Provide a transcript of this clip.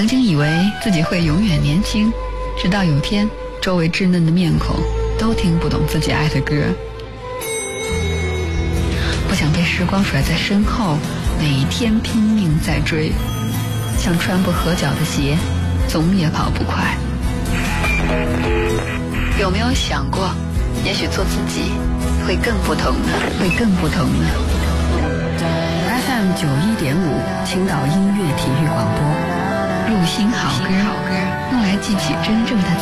曾经以为自己会永远年轻，直到有天周围稚嫩的面孔都听不懂自己爱的歌。不想被时光甩在身后，每一天拼命在追，像穿不合脚的鞋，总也跑不快。有没有想过，也许做自己会更不同呢？会更不同呢？ FM 91.5青岛音乐体育广播， 入心好歌，用来记起真正的